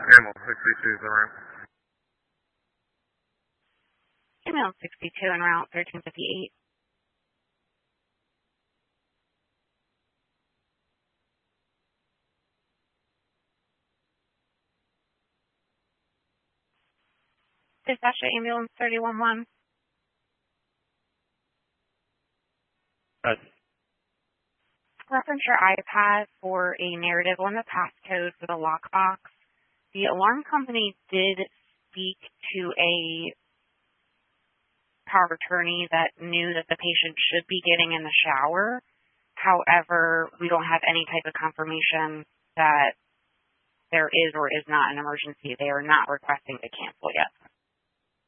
Animal 62 is en route. Email 62 en route, 1358. Dispatch to ambulance 311. Reference your iPad for a narrative on the passcode for the lockbox. The alarm company did speak to a power of attorney that knew that the patient should be getting in the shower. However, we don't have any type of confirmation that there is or is not an emergency. They are not requesting to cancel yet.